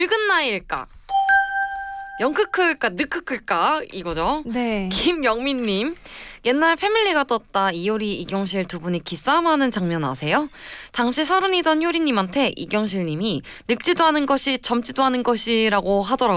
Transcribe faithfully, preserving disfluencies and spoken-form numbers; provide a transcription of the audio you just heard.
늙은 나이일까? 영크클까 느크클까 이거죠. 네. 김영민님, 옛날 패밀리가 떴다 이효리 이경실 두 분이 기싸움하는 장면 아세요? 당시 서른이던 효리님한테 이경실님이 늙지도 않은 것이 젊지도 않은 것이라고 하더라고요.